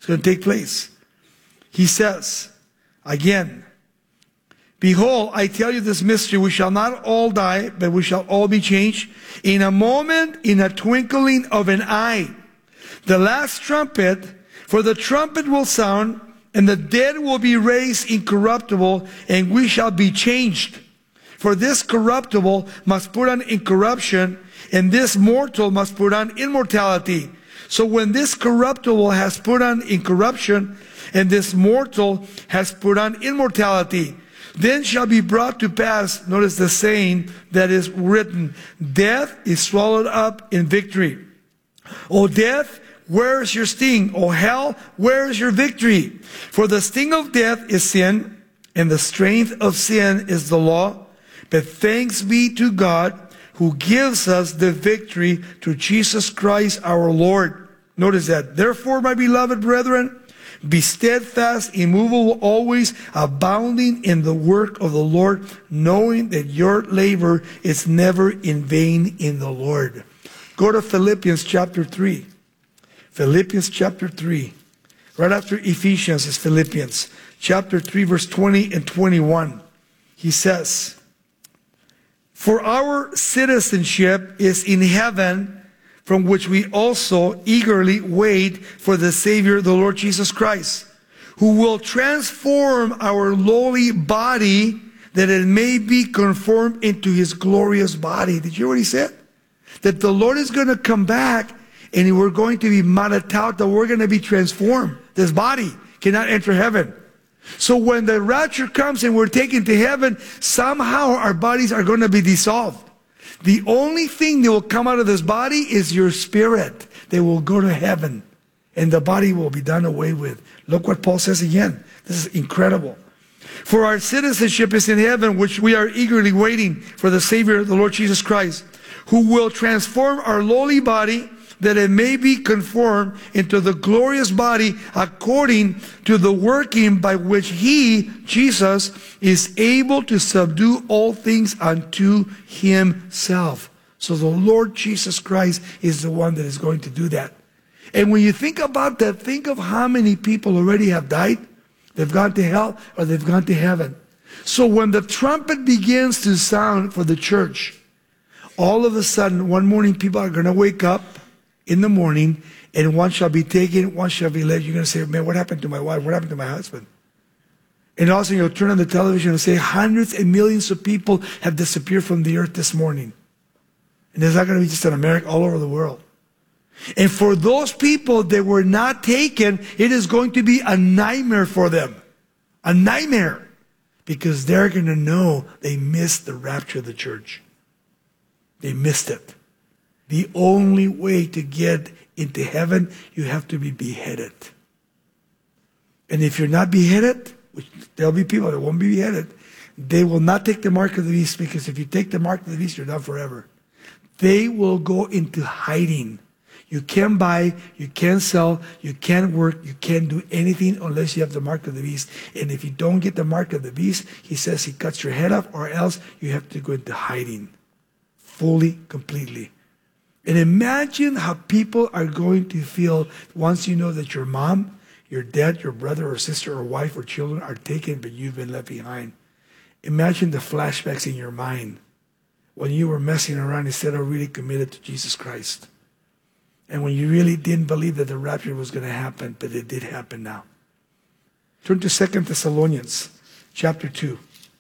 It's going to take place. He says, again, behold, I tell you this mystery, we shall not all die, but we shall all be changed. In a moment, in a twinkling of an eye, the last trumpet, for the trumpet will sound, and the dead will be raised incorruptible, and we shall be changed. For this corruptible must put on incorruption, and this mortal must put on immortality. So when this corruptible has put on incorruption, and this mortal has put on immortality, then shall be brought to pass, notice the saying that is written, death is swallowed up in victory. O death, where is your sting? O hell, where is your victory? For the sting of death is sin, and the strength of sin is the law. But thanks be to God who gives us the victory through Jesus Christ our Lord. Notice that. Therefore, my beloved brethren, be steadfast, immovable, always abounding in the work of the Lord, knowing that your labor is never in vain in the Lord. Go to Philippians chapter 3. Philippians chapter 3. Right after Ephesians is Philippians chapter 3, verse 20 and 21. He says, for our citizenship is in heaven, from which we also eagerly wait for the Savior, the Lord Jesus Christ, who will transform our lowly body that it may be conformed into his glorious body. Did you hear what he said? That the Lord is going to come back and we're going to be maratauta, we're going to be transformed. This body cannot enter heaven. So when the rapture comes and we're taken to heaven, somehow our bodies are going to be dissolved. The only thing that will come out of this body is your spirit. They will go to heaven and the body will be done away with. Look what Paul says again. This is incredible. For our citizenship is in heaven, which we are eagerly waiting for the Savior, the Lord Jesus Christ, who will transform our lowly body that it may be conformed into the glorious body according to the working by which he, Jesus, is able to subdue all things unto himself. So the Lord Jesus Christ is the one that is going to do that. And when you think about that, think of how many people already have died. They've gone to hell or they've gone to heaven. So when the trumpet begins to sound for the church, all of a sudden, one morning people are going to wake up in the morning, and one shall be taken, one shall be led. You're going to say, man, what happened to my wife? What happened to my husband? And also you'll turn on the television and say, hundreds and millions of people have disappeared from the earth this morning. And it's not going to be just in America, all over the world. And for those people that were not taken, it is going to be a nightmare for them. A nightmare. Because they're going to know they missed the rapture of the church. They missed it. The only way to get into heaven, you have to be beheaded. And if you're not beheaded, which there'll be people that won't be beheaded, they will not take the mark of the beast, because if you take the mark of the beast, you're done forever. They will go into hiding. You can't buy, you can't sell, you can't work, you can't do anything unless you have the mark of the beast. And if you don't get the mark of the beast, he says he cuts your head off, or else you have to go into hiding. Fully, completely. And imagine how people are going to feel once you know that your mom, your dad, your brother or sister or wife or children are taken, but you've been left behind. Imagine the flashbacks in your mind when you were messing around instead of really committed to Jesus Christ. And when you really didn't believe that the rapture was going to happen, but it did happen now. Turn to 2 Thessalonians chapter 2.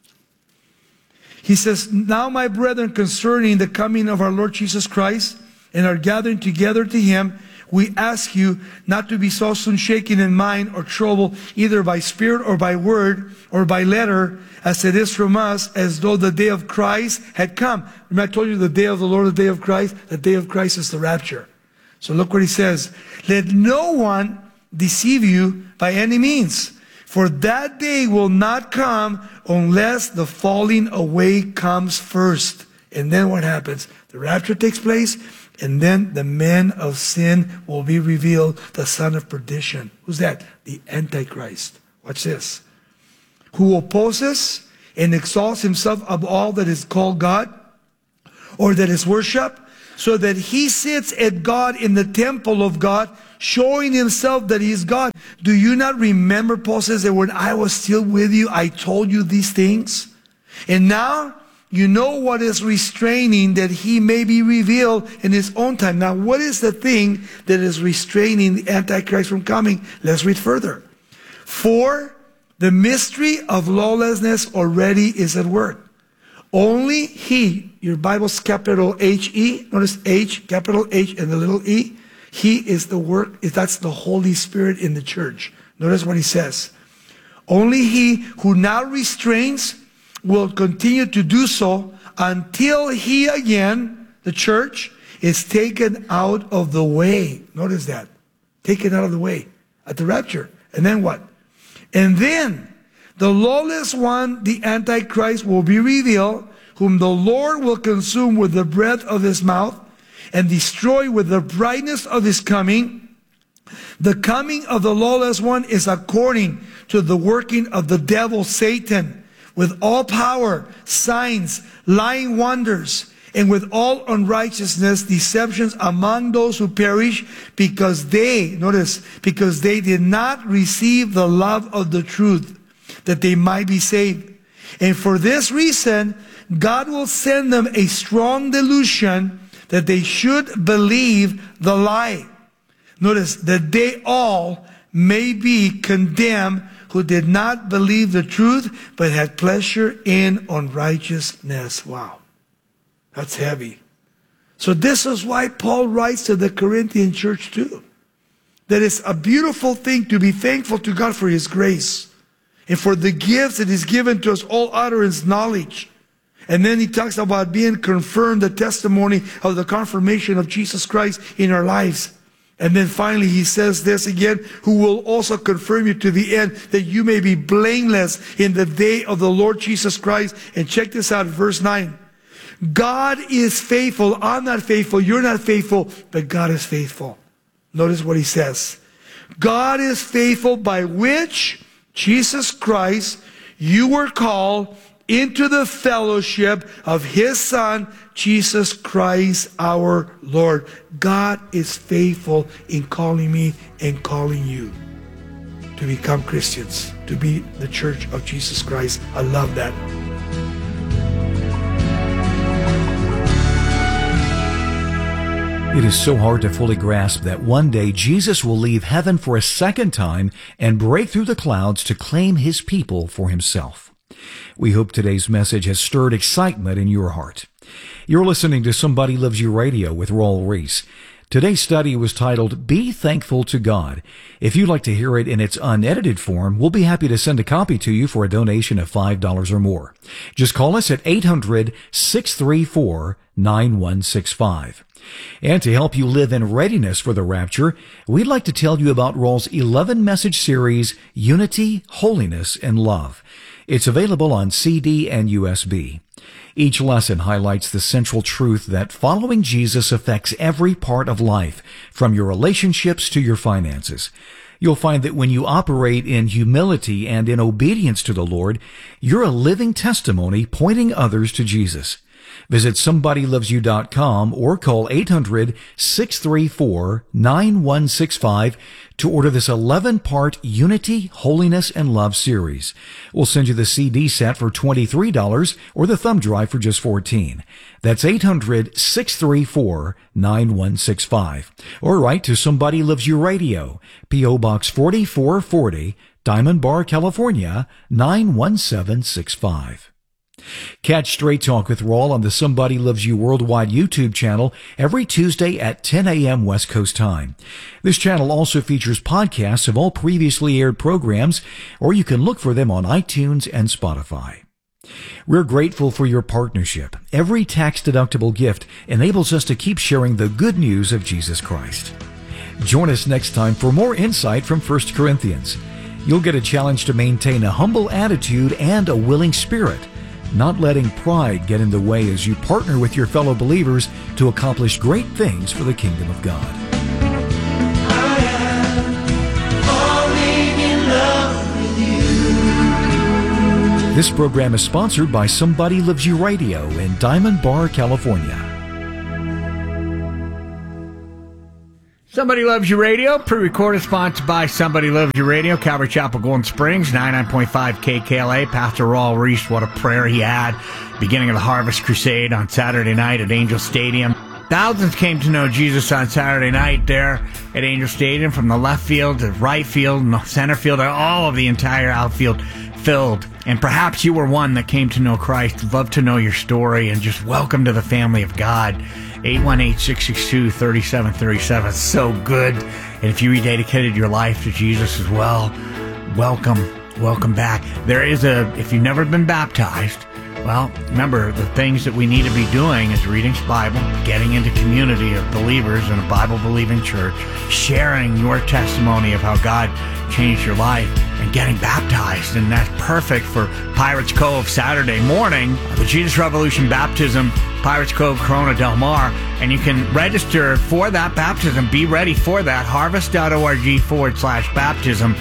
He says, now my brethren, concerning the coming of our Lord Jesus Christ and our gathering together to him, we ask you not to be so soon shaken in mind or troubled, either by spirit or by word or by letter, as it is from us, as though the day of Christ had come. Remember I told you the day of the Lord, the day of Christ? The day of Christ is the rapture. So look what he says. Let no one deceive you by any means, for that day will not come unless the falling away comes first. And then what happens? The rapture takes place, and then the man of sin will be revealed, the son of perdition. Who's that? The Antichrist. Watch this. Who opposes and exalts himself above all that is called God or that is worshipped, so that he sits at God in the temple of God, showing himself that he is God. Do you not remember, Paul says, that when I was still with you, I told you these things? And now you know what is restraining, that he may be revealed in his own time. Now, what is the thing that is restraining the Antichrist from coming? Let's read further. For the mystery of lawlessness already is at work. Only he, your Bible's capital H-E, notice H, capital H and the little e. He is the work, that's the Holy Spirit in the church. Notice what he says. Only he who now restrains will continue to do so until he again, the church, is taken out of the way. Notice that. Taken out of the way at the rapture. And then what? And then the lawless one, the Antichrist, will be revealed, whom the Lord will consume with the breath of his mouth and destroy with the brightness of his coming. The coming of the lawless one is according to the working of the devil Satan, with all power, signs, lying wonders, and with all unrighteousness, deceptions among those who perish, because they, notice, because they did not receive the love of the truth, that they might be saved. And for this reason, God will send them a strong delusion that they should believe the lie. Notice, that they all may be condemned who did not believe the truth, but had pleasure in unrighteousness. Wow. That's heavy. So this is why Paul writes to the Corinthian church too. That it's a beautiful thing to be thankful to God for his grace and for the gifts that he's given to us, all utterance, knowledge. And then he talks about being confirmed, the testimony of the confirmation of Jesus Christ in our lives. And then finally he says this again, who will also confirm you to the end, that you may be blameless in the day of the Lord Jesus Christ. And check this out, verse 9. God is faithful. I'm not faithful. You're not faithful, but God is faithful. Notice what he says. God is faithful, by which Jesus Christ, you were called into the fellowship of his Son, Jesus Christ our Lord. God is faithful in calling me and calling you to become Christians, to be the church of Jesus Christ. I love that. It is so hard to fully grasp that one day Jesus will leave heaven for a second time and break through the clouds to claim his people for himself. We hope today's message has stirred excitement in your heart. You're listening to Somebody Loves You Radio with Raul Ries. Today's study was titled, Be Thankful to God. If you'd like to hear it in its unedited form, we'll be happy to send a copy to you for a donation of $5 or more. Just call us at 800-634-9165. And to help you live in readiness for the rapture, we'd like to tell you about Raul's 11-message series, Unity, Holiness, and Love. It's available on CD and USB. Each lesson highlights the central truth that following Jesus affects every part of life, from your relationships to your finances. You'll find that when you operate in humility and in obedience to the Lord, you're a living testimony pointing others to Jesus. Visit SomebodyLovesYou.com or call 800-634-9165 to order this 11-part Unity, Holiness, and Love series. We'll send you the CD set for $23 or the thumb drive for just $14. That's 800-634-9165. Or write to Somebody Loves You Radio, P.O. Box 4440, Diamond Bar, California, 91765. Catch Straight Talk with Raul on the Somebody Loves You Worldwide YouTube channel every Tuesday at 10 a.m. West Coast time. This channel also features podcasts of all previously aired programs, or you can look for them on iTunes and Spotify. We're grateful for your partnership. Every tax-deductible gift enables us to keep sharing the good news of Jesus Christ. Join us next time for more insight from 1 Corinthians. You'll get a challenge to maintain a humble attitude and a willing spirit, not letting pride get in the way as you partner with your fellow believers to accomplish great things for the kingdom of God. I am falling in love with you. This program is sponsored by Somebody Loves You Radio in Diamond Bar, California. Somebody Loves You Radio, pre-recorded, sponsored by Somebody Loves You Radio, Calvary Chapel, Golden Springs, 99.5 KKLA. Pastor Raul Reese, what a prayer he had. Beginning of the Harvest Crusade on Saturday night at Angel Stadium. Thousands came to know Jesus on Saturday night there at Angel Stadium, from the left field to right field and the center field, all of the entire outfield filled. And perhaps you were one that came to know Christ. Love to know your story, and just welcome to the family of God. 818-662-3737. So good. And if you rededicated your life to Jesus as well, welcome back. If you've never been baptized, well, remember, the things that we need to be doing is reading the Bible, getting into community of believers in a Bible-believing church, sharing your testimony of how God changed your life, and getting baptized. And that's perfect for Pirates Cove Saturday morning, the Jesus Revolution Baptism, Pirates Cove, Corona Del Mar. And you can register for that baptism. Be ready for that. Harvest.org/baptism.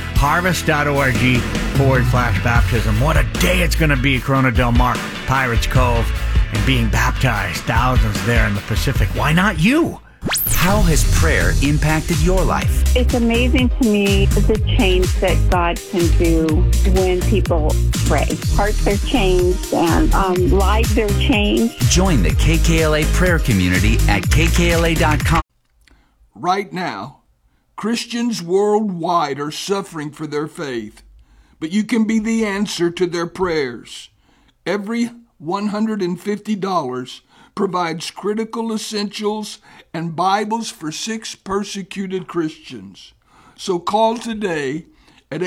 Harvest.org/baptism. What a day it's going to be at Corona Del Mar, Pirates Cove, and being baptized. Thousands there in the Pacific. Why not you? How has prayer impacted your life? It's amazing to me the change that God can do when people pray. Hearts are changed and lives are changed. Join the KKLA prayer community at kkla.com. Right now, Christians worldwide are suffering for their faith, but you can be the answer to their prayers. Every $150 provides critical essentials and Bibles for 6 persecuted Christians. So call today at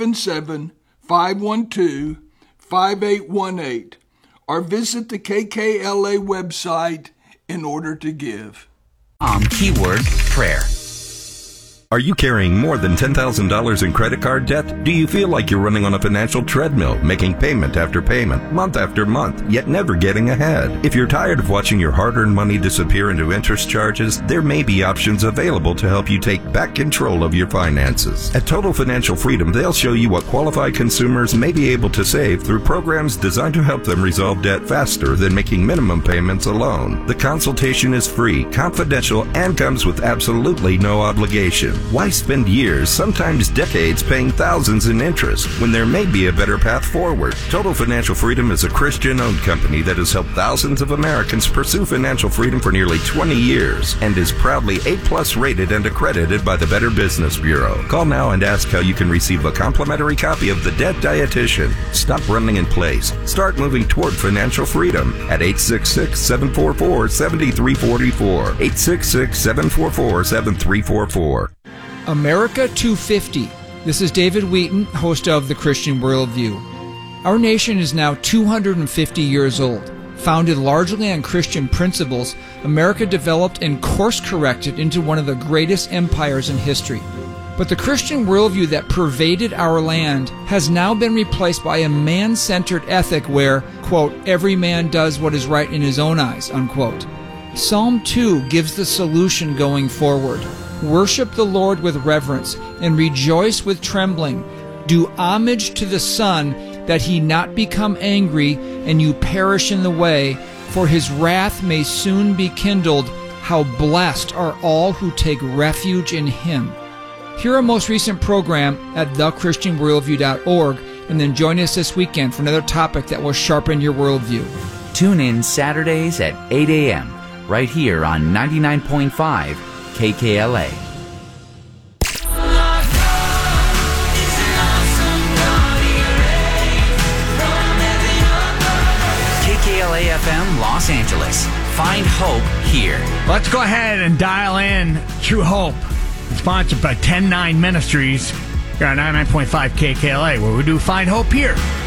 877-512-5818 or visit the KKLA website in order to give. Keyword prayer. Are you carrying more than $10,000 in credit card debt? Do you feel like you're running on a financial treadmill, making payment after payment, month after month, yet never getting ahead? If you're tired of watching your hard-earned money disappear into interest charges, there may be options available to help you take back control of your finances. At Total Financial Freedom, they'll show you what qualified consumers may be able to save through programs designed to help them resolve debt faster than making minimum payments alone. The consultation is free, confidential, and comes with absolutely no obligation. Why spend years, sometimes decades, paying thousands in interest when there may be a better path forward? Total Financial Freedom is a Christian-owned company that has helped thousands of Americans pursue financial freedom for nearly 20 years and is proudly A+ rated and accredited by the Better Business Bureau. Call now and ask how you can receive a complimentary copy of The Debt Dietitian. Stop running in place. Start moving toward financial freedom at 866-744-7344. 866-744-7344. America 250. This is David Wheaton, host of The Christian Worldview. Our nation is now 250 years old. Founded largely on Christian principles, America developed and course-corrected into one of the greatest empires in history. But the Christian worldview that pervaded our land has now been replaced by a man-centered ethic where, quote, every man does what is right in his own eyes, unquote. Psalm 2 gives the solution going forward. Worship the Lord with reverence and rejoice with trembling. Do homage to the Son, that he not become angry and you perish in the way, for his wrath may soon be kindled. How blessed are all who take refuge in him. Hear our most recent program at thechristianworldview.org, and then join us this weekend for another topic that will sharpen your worldview. Tune in Saturdays at 8 a.m. right here on 99.5 KKLA. KKLA FM Los Angeles. Find hope here. Let's go ahead and dial in True Hope, sponsored by 10-9 Ministries here on 99.5 KKLA, where we do find hope here.